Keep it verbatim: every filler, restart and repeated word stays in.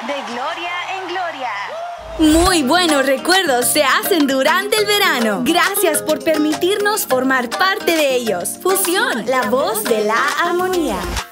De gloria en gloria. Muy buenos recuerdos se hacen durante el verano. Gracias por permitirnos formar parte de ellos. Fusión, la voz de la armonía.